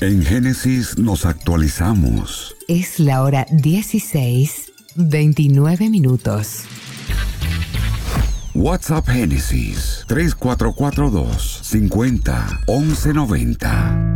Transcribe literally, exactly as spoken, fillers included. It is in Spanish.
En Génesis nos actualizamos. Es la hora dieciséis, veintinueve minutos. WhatsApp Génesis tres cuatro cuatro dos, cincuenta, once noventa.